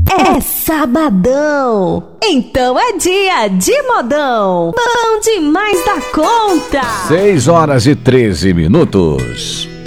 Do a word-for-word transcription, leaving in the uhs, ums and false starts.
É sabadão, então é dia de modão. Bom demais da conta. seis horas e treze minutos.